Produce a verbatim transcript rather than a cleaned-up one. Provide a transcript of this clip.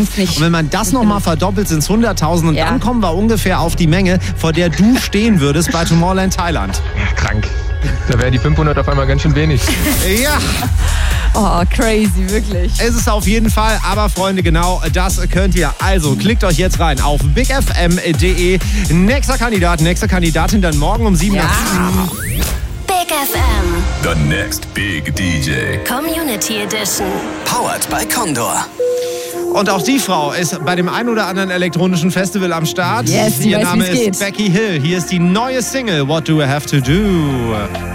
sonst nicht. Und wenn man das nochmal verdoppelt, sind es hunderttausend. Und Ja. dann kommen wir ungefähr auf die Menge, vor der du stehen würdest bei Tomorrowland Thailand. Ja, krank. Da wären die fünfhundert auf einmal ganz schön wenig. Ja, Oh, crazy, wirklich. ist es auf jeden Fall. Aber Freunde, genau das könnt ihr. Also klickt euch jetzt rein auf big f m punkt d e. Nächster Kandidat, nächste Kandidatin dann morgen um sieben. Ja. Big F M. The next big D J. Community Edition. Powered by Condor. Und auch die Frau ist bei dem ein oder anderen elektronischen Festival am Start. Yes, sie Ihr weiß, Name wie's ist geht. Becky Hill. Hier ist die neue Single What Do I Have to Do?